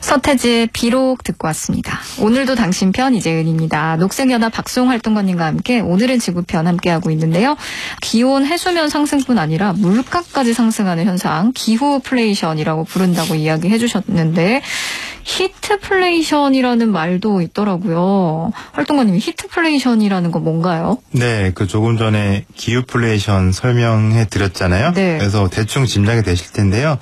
서태지의 비록 듣고 왔습니다. 오늘도 당신 편 이재은입니다. 녹색연합 박수홍활동가님과 함께 오늘은 지구편 함께하고 있는데요. 기온 해수면 상승뿐 아니라 물가까지 상승하는 현상 기후플레이션이라고 부른다고 이야기해 주셨는데 히트플레이션이라는 말도 있더라고요. 활동가님, 히트플레이션이라는 건 뭔가요? 네, 조금 전에 기후플레이션 설명해 드렸잖아요. 네. 그래서 대충 짐작이 되실 텐데요.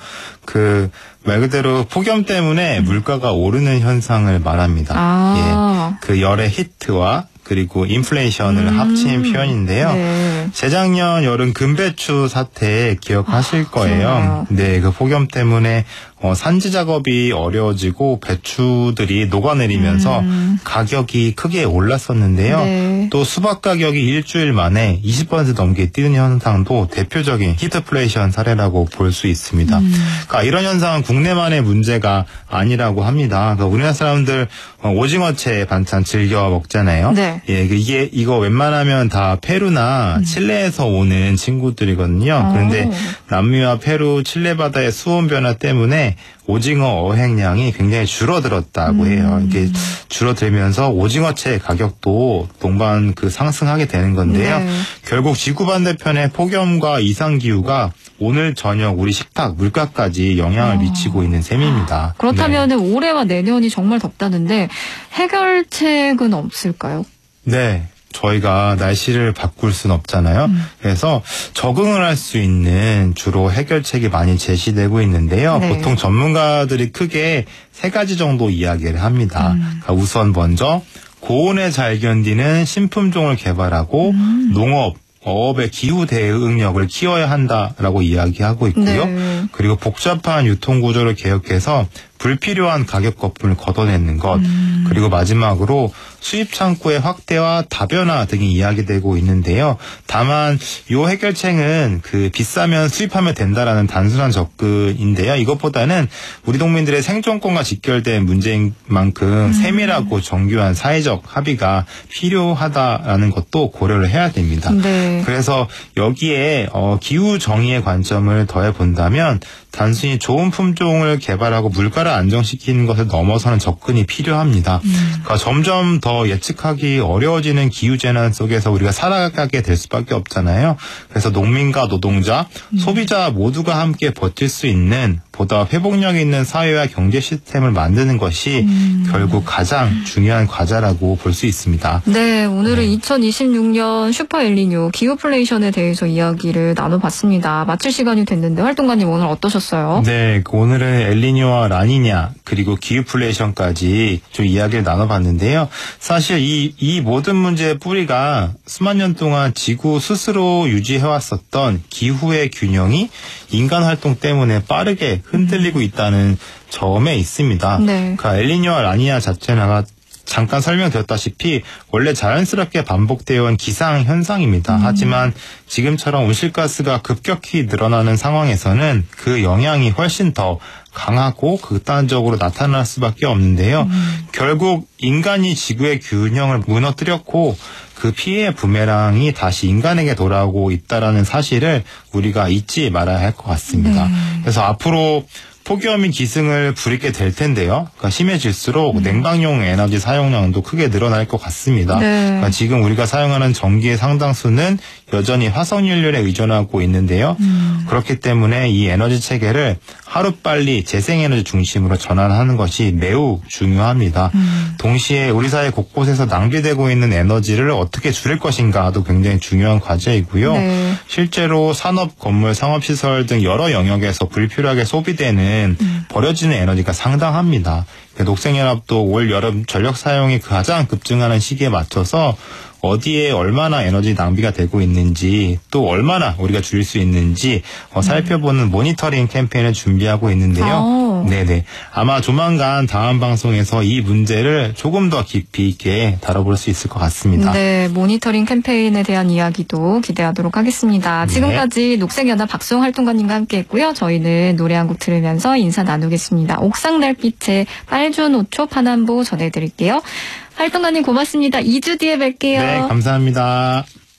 말 그대로 폭염 때문에 물가가 오르는 현상을 말합니다. 예, 열의 히트와 그리고 인플레이션을 합친 표현인데요. 네. 재작년 여름 금배추 사태 기억하실 거예요. 네, 폭염 때문에 산지 작업이 어려워지고 배추들이 녹아내리면서 가격이 크게 올랐었는데요. 네. 또 수박 가격이 일주일 만에 20% 넘게 뛰는 현상도 대표적인 히트플레이션 사례라고 볼 수 있습니다. 그러니까 이런 현상은 국내만의 문제가 아니라고 합니다. 그러니까 우리나라 사람들 오징어채 반찬 즐겨 먹잖아요. 네. 예, 이거 웬만하면 다 페루나 칠레에서 오는 친구들이거든요. 그런데 남미와 페루, 칠레 바다의 수온 변화 때문에 오징어 어획량이 굉장히 줄어들었다고 해요. 이게 줄어들면서 오징어채 가격도 동반 상승하게 되는 건데요. 네. 결국 지구 반대편의 폭염과 이상기후가 오늘 저녁 우리 식탁 물가까지 영향을 미치고 있는 셈입니다. 그렇다면 올해와 내년이 정말 덥다는데 해결책은 없을까요? 네. 저희가 날씨를 바꿀 순 없잖아요. 그래서 적응을 할 수 있는 주로 해결책이 많이 제시되고 있는데요. 네. 보통 전문가들이 크게 3가지 정도 이야기를 합니다. 그러니까 우선 먼저 고온에 잘 견디는 신품종을 개발하고 어업의 기후 대응력을 키워야 한다라고 이야기하고 있고요. 네. 그리고 복잡한 유통구조를 개혁해서 불필요한 가격 거품을 걷어내는 것, 그리고 마지막으로 수입 창구의 확대와 다변화 등이 이야기되고 있는데요. 다만 이 해결책은 비싸면 수입하면 된다라는 단순한 접근인데요. 이것보다는 우리 국민들의 생존권과 직결된 문제인 만큼 세밀하고 정교한 사회적 합의가 필요하다라는 것도 고려를 해야 됩니다. 네. 그래서 여기에 기후 정의의 관점을 더해 본다면 단순히 좋은 품종을 개발하고 물가를 안정시키는 것을 넘어서는 접근이 필요합니다. 그러니까 점점 더 예측하기 어려워지는 기후재난 속에서 우리가 살아가게 될 수밖에 없잖아요. 그래서 농민과 노동자, 소비자 모두가 함께 버틸 수 있는 보다 회복력 있는 사회와 경제 시스템을 만드는 것이 결국 가장 중요한 과제라고 볼 수 있습니다. 네, 오늘은 2026년 슈퍼 엘니뇨 기후플레이션에 대해서 이야기를 나눠봤습니다. 마칠 시간이 됐는데 활동가님 오늘 어떠셨어요? 네, 오늘은 엘니뇨와 라니냐 그리고 기후플레이션까지 좀 이야기를 나눠봤는데요. 사실 이 모든 문제의 뿌리가 수만 년 동안 지구 스스로 유지해왔었던 기후의 균형이 인간 활동 때문에 빠르게 흔들리고 있다는 점에 있습니다. 네. 그러니까 엘니뇨와 라니냐 자체는 잠깐 설명드렸다시피 원래 자연스럽게 반복되어 온 기상현상입니다. 하지만 지금처럼 온실가스가 급격히 늘어나는 상황에서는 그 영향이 훨씬 더 강하고 극단적으로 나타날 수밖에 없는데요. 결국 인간이 지구의 균형을 무너뜨렸고 그 피해의 부메랑이 다시 인간에게 돌아오고 있다는 사실을 우리가 잊지 말아야 할 것 같습니다. 그래서 앞으로 폭염이 기승을 부리게 될 텐데요. 그러니까 심해질수록 냉방용 에너지 사용량도 크게 늘어날 것 같습니다. 네. 그러니까 지금 우리가 사용하는 전기의 상당수는 여전히 화석연료에 의존하고 있는데요. 그렇기 때문에 이 에너지 체계를 하루빨리 재생에너지 중심으로 전환하는 것이 매우 중요합니다. 동시에 우리 사회 곳곳에서 낭비되고 있는 에너지를 어떻게 줄일 것인가도 굉장히 중요한 과제이고요. 네. 실제로 산업, 건물, 상업시설 등 여러 영역에서 불필요하게 소비되는 버려지는 에너지가 상당합니다. 녹색연합도 올 여름 전력 사용이 가장 급증하는 시기에 맞춰서 어디에 얼마나 에너지 낭비가 되고 있는지 또 얼마나 우리가 줄일 수 있는지 살펴보는 모니터링 캠페인을 준비하고 있는데요. 네네. 아마 조만간 다음 방송에서 이 문제를 조금 더 깊이 있게 다뤄볼 수 있을 것 같습니다. 네, 모니터링 캠페인에 대한 이야기도 기대하도록 하겠습니다. 네. 지금까지 녹색연합 박수홍 활동가님과 함께했고요. 저희는 노래 한 곡 들으면서 인사 나누겠습니다. 옥상달빛의 빨주노초 파남보 전해드릴게요. 활동가님 고맙습니다. 2주 뒤에 뵐게요. 네, 감사합니다.